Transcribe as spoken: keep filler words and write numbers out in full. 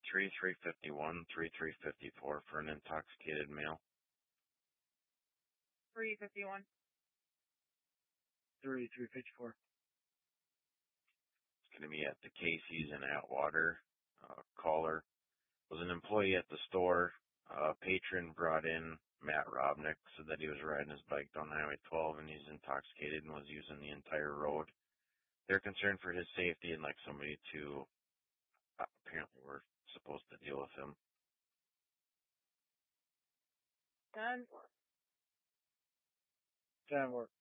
three three fifty-one, three three fifty-four for an intoxicated male. three fifty-one. three three fifty-four. It's going to be at the Casey's in Atwater. Uh, caller was an employee at the store. Uh, patron brought in Matt Robnick, said that he was riding his bike down Highway twelve and he's intoxicated and was using the entire road. They're concerned for his safety and like somebody to, uh, apparently we're supposed to deal with him. Done. ten work.